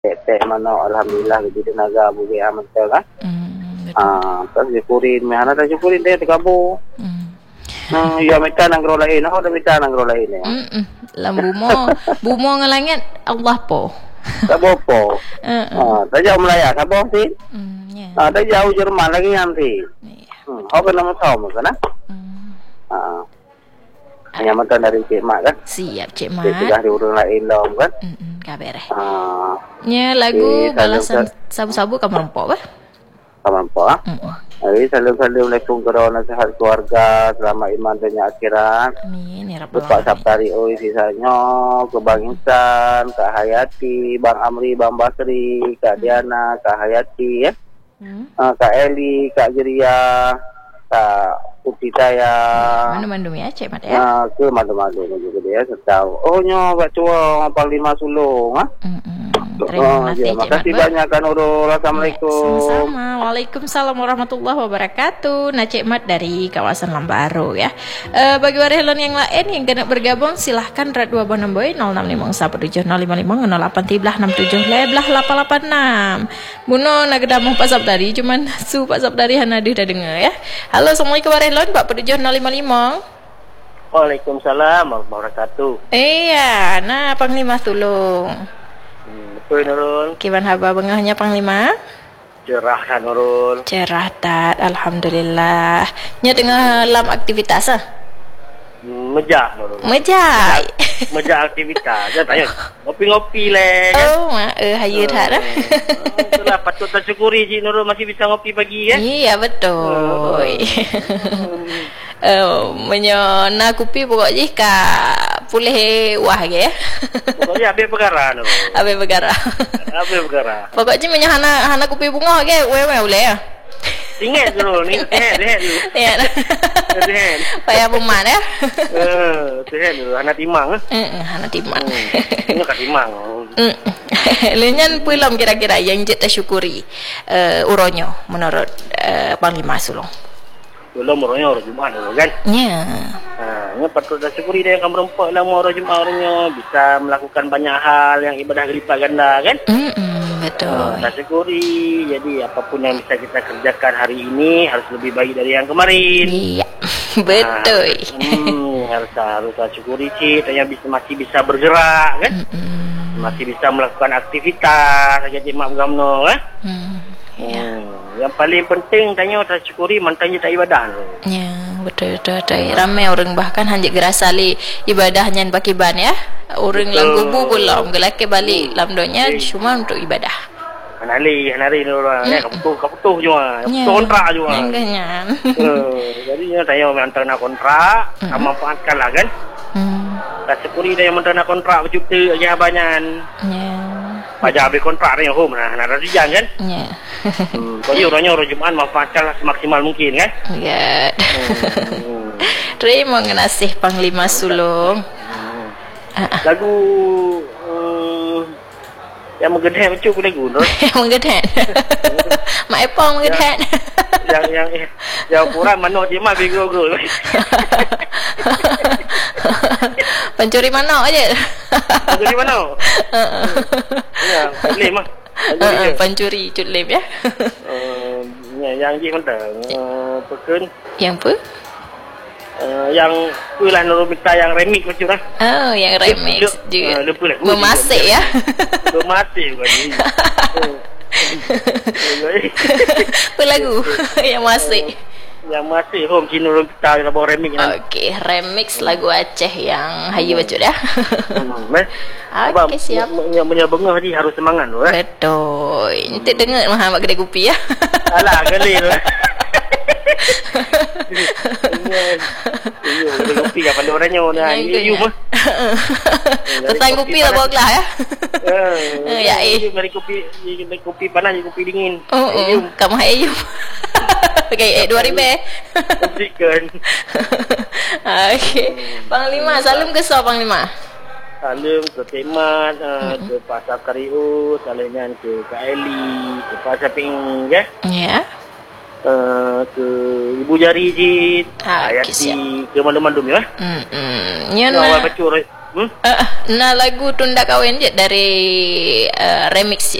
tek mana alhamdulillah jadi tenaga bagi amat kan. Terus syukurin mana dah syukurin dia terkabur. Ya minta nang gro lain, dah minta nang gro lain ya. Lam bumo ngelangit Allah po. Tak apa. Tak jauh Melaya, tak apa sih. Tak jauh Jerman lagi nanti. Kau kena tahu kan? Hanya mantan dari Cik Mak kan? Siap Cik Mak. Dia sudah diurus lain dong kan? Kabar nya lagu balasan sabu-sabu kamu rempok bah? Kamu rempok Jadi salam-assalamualaikum kepada nasihat keluarga selama iman dan akhirat. Amin ya rabbal alamin. Bapak Saptari oi sisanya ke Bang Insan, Kak Hayati, Bang Amri, Bang Basri, Kak Diana, Kak Hayati ya. Kak Eli, Kak Jeria, Kak Putih saya Mandu-mandu ya Cik Mat ya. Ke mandu-mandu juga dia setau. Oh nyo Pak Tua Panglima Sulung Terima kasih Cik makasih banyak kan Nurul. Assalamualaikum. Sama-sama. Waalaikumsalam warahmatullahi wabarakatuh. Nah Cik Mat dari kawasan Lambaru ya. Bagi warhelon yang lain yang kena bergabung silahkan rat 2 bonam boy 06517055 081367 Buno nagedamung Pak Sabtari cuman su Pak Sabtari hanadi dah dengar ya. Halo assalamualaikum warhelon 470555. Waalaikumsalam warahmatullahi wabarakatuh. Iya, nah Panglima tolong. Betul Nurul. Kiban haba bengahnya Panglima? Cerah kan Nurul. Cerah tat, alhamdulillah. Nya tengah lam aktivitas Mejak Nurul. Mejak. Mejak aktivitas. Jangan tanya. Ngopi-ngopi le. Oh, hayu tat dah. Itulah patut tersyukuri Cik Nurul masih bisa ngopi pagi ya. Iya betul. Menyona kupi pokoknya kak pulih wah ke ya. Pokoknya habis perkara Nurul. Habis perkara. Habis perkara. Pokoknya menyana kupi bunga ke wewe boleh ya. Ingat Nurul ni sehat dulu. Iya. Sehat. Payah peman ya. Sehat dulu anak timang anak timang. Ini kat timang. Lenyan pulang kira-kira yang kita syukuri uronyo menurut Panglima Sulung. Belum orangnya orang Jumaat dulu kan? Ya. Ini patut dah syukuri dia yang kamu rempok lah orang Jumaat orangnya bisa melakukan banyak hal yang ibadah lipat ganda kan? Betul. Dah syukuri. Jadi apapun yang bisa kita kerjakan hari ini harus lebih baik dari yang kemarin. Iya. Betul. Harus syukuri sih. Tanya masih bisa bergerak kan? Masih bisa melakukan aktivitas. Jadi mak gamno kan? Yang paling penting tanya tak syukuri mantannya tak ibadah. Ya, betul. Ramai orang bahkan hanya gerasali ibadahnya bakiban ya. Orang lam kubu belum gelake balik lam donya cuma untuk ibadah. Hanali orang ya kaputuh juga. Kontrak juga. Enggaknya. Jadi tanya antara kontrak manfaatkanlah kan. Tak syukuri dia antara kontrak berjuta aja banyak. Ya. Pajak habis kontrak ni home nak rasian kan? Ya. Jadi orangnya orang Jumaat manfaatkanlah semaksimal mungkin kan? Ya. Terima kasih Panglima Sulung. Lagu yang menggedek macam pun lagu tu. Yang menggedek. Mak Epong menggedek. Yang kurang mana dia mah bego. Pencuri mana aja. Pencuri mana? Ya, lem ah. Pencuri cut lem ya. Yang dia mentang pekun. Yang apa? Yang pulah Nurul minta yang remix macam lah. Oh, yang remix juga. Lupa lah. Memasik ya. Memasik bukan ni. Apa lagu yang masik? Yang masih home Cik Nurul minta bawa remix kan. Okey, remix lagu Aceh yang hayu bacut ya. Okey, siap. Yang bengah tadi harus semangat tu eh. Betul. Nanti dengar Muhammad kedai kopi ya. Alah, geli tu. Kedai kopi kan pandai orangnya dah. You mah. Pesan kopi lah bawa kelas ya. Ya mari kopi panas je kopi dingin. Kamu hai you. Okey, 2000. Chicken. Okey. Panglima, salam ke so Panglima. Salam ke Temat, ke Pasar Kariu, salam ke Kak Eli, ke Pasar Ping ya. Ya. Ke Ibu Jari Jit, Hayati, ke Mandum-Mandum ya. Nyana. Nah lagu Tunda Kawin je dari remix